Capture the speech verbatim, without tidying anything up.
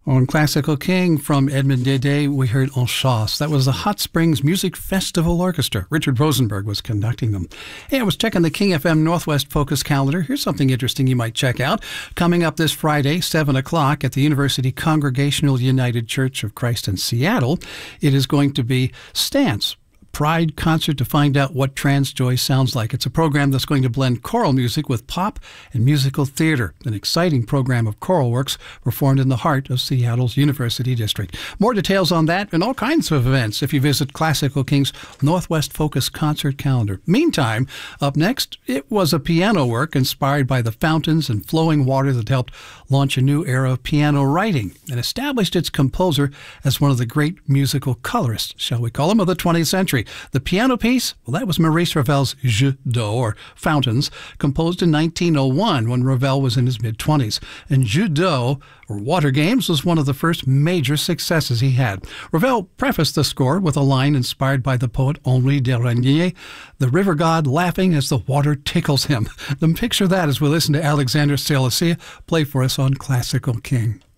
On Classical King from Edmond Dede, we heard En Chasse. That was the Hot Springs Music Festival Orchestra. Richard Rosenberg was conducting them. Hey, I was checking the King F M Northwest Focus calendar. Here's something interesting you might check out. Coming up this Friday, seven o'clock at the University Congregational United Church of Christ in Seattle, it is going to be Stance Pride concert to find out what trans joy sounds like. It's a program that's going to blend choral music with pop and musical theater, an exciting program of choral works performed in the heart of Seattle's University District. More details on that and all kinds of events if you visit Classical King's Northwest Focus concert calendar. Meantime, up next, it was a piano work inspired by the fountains and flowing water that helped launch a new era of piano writing and established its composer as one of the great musical colorists, shall we call him, of the twentieth century. The piano piece, well, that was Maurice Ravel's Jeux d'eau, or Fountains, composed in nineteen oh one when Ravel was in his mid-twenties. And Jeux d'eau, or Water Games, was one of the first major successes he had. Ravel prefaced the score with a line inspired by the poet Henri de Régnier, the river god laughing as the water tickles him. Then picture that as we listen to Alexander Selassie play for us on Classical King.